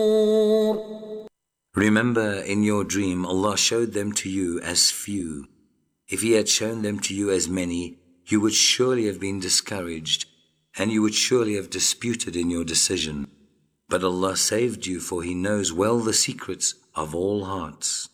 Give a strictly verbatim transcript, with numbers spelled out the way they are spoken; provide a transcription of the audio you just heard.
Remember, in your dream, Allah showed them to you as few. If He had shown them to you as many, you would surely have been discouraged, and you would surely have disputed in your decision. But Allah saved you, for He knows well the secrets of all hearts.